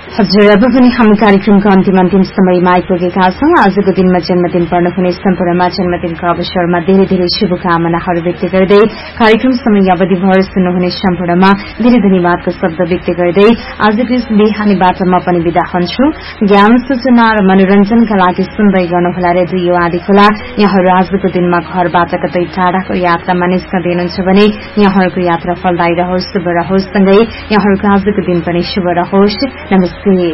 हजुर, अब पनि हामी कार्यक्रमको अन्तिम समयमा आइपुगेका छौं। आजको दिनमा जन्मदिन पर्नुहुने सम्पूर्णमा जन्मदिनको अवसरमा धेरै धेरै शुभकामनाहरू व्यक्त गर्दै कार्यक्रम समय अवधिभर सुन्नुहुने सम्पूर्णमा धेरै धन्यवादको शब्द व्यक्त गर्दै आजको यस बिहानीबाट म पनि विदा हुन्छु। ज्ञान, सूचना र मनोरञ्जनका लागि सुन्दै गर्नुहोला रेडियो आदिखोला। यहाँहरू आजको दिनमा घरबाट कतै टाढाको यात्रामा निस्कन दिनुहुन्छ भने यहाँहरूको यात्रा फलदायी रहोस्, शुभ रहोस्, सँगै यहाँहरूको आजको दिन पनि शुभ रहोस्। नमस्ते।